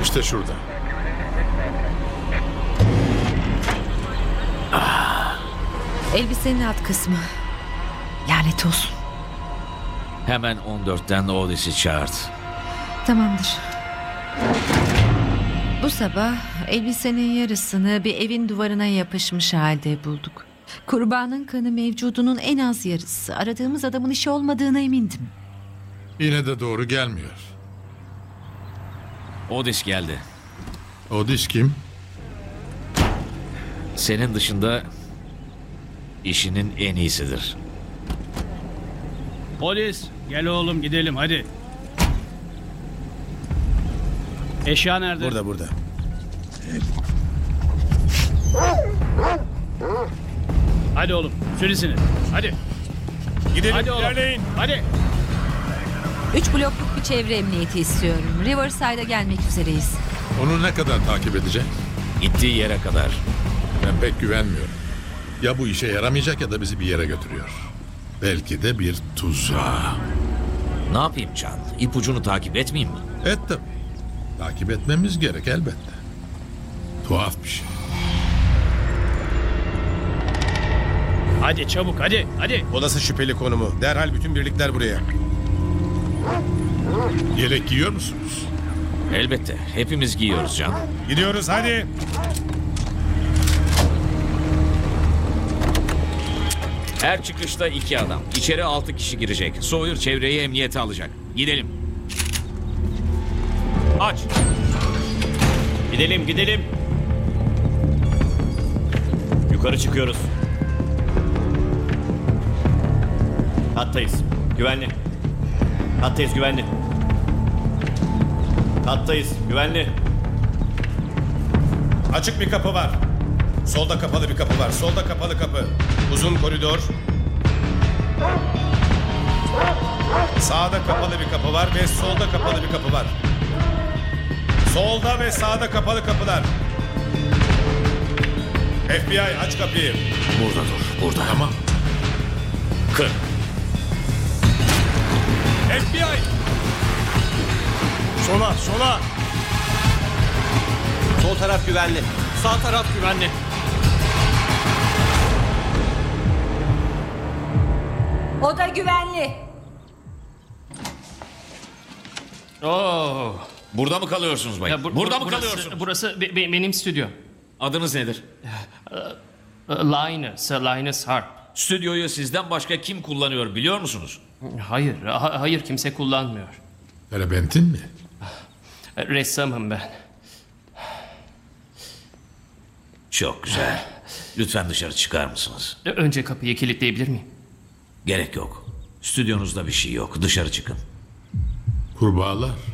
İşte şurada. Elbisenin alt kısmı. Lanet olsun. Hemen 14'ten Otis'i çağırt. Tamamdır. Bu sabah elbisenin yarısını bir evin duvarına yapışmış halde bulduk. Kurbanın kanı mevcudunun en az yarısı. Aradığımız adamın işi olmadığına emindim. Yine de doğru gelmiyor. Otis geldi. Otis kim? Senin dışında işinin en iyisidir. Polis, gel oğlum gidelim hadi. Eşya nerede? Burada. Hadi oğlum, süresini. Hadi. Gidelim, Hadi oğlum. ilerleyin. Hadi. 3 blokluk bir çevre emniyeti istiyorum. Riverside'a gelmek üzereyiz. Onu ne kadar takip edecek? Gittiği yere kadar. Ben pek güvenmiyorum. Ya bu işe yaramayacak ya da bizi bir yere götürüyor. Belki de bir tuzağa. Ne yapayım Can? İpucunu takip etmeyeyim mi? Et tabii. Takip etmemiz gerek elbette. Tuhaf bir şey. Hadi çabuk hadi. Hadi. Olası şüpheli konumu. Derhal bütün birlikler buraya. Yelek giyiyor musunuz? Elbette. Hepimiz giyiyoruz Can. Gidiyoruz hadi. Her çıkışta 2 adam. İçeri 6 kişi girecek. Sawyer çevreyi emniyete alacak. Gidelim. Aç. Gidelim. Yukarı çıkıyoruz. Kattayız. Güvenli. Kattayız. Güvenli. Açık bir kapı var. Solda kapalı bir kapı var. Solda kapalı kapı. Uzun koridor. Sağda kapalı bir kapı var ve solda kapalı bir kapı var. Solda ve sağda kapalı kapılar. FBI aç kapıyı. Burada dur. Burada. Tamam. Kır. FBI! Sola. Sol taraf güvenli. Sağ taraf güvenli. O da güvenli. Oo. Burada mı kalıyorsunuz bayım? Ya Burada mı burası- kalıyorsunuz? Burası benim stüdyo. Adınız nedir? Linus Harp. Stüdyoyu sizden başka kim kullanıyor biliyor musunuz? Hayır kimse kullanmıyor. Terebentin mi? Ressamım ben. Çok güzel. Lütfen dışarı çıkar mısınız? Önce kapıyı kilitleyebilir miyim? Gerek yok. Stüdyonuzda bir şey yok. Dışarı çıkın. Kurbağalar.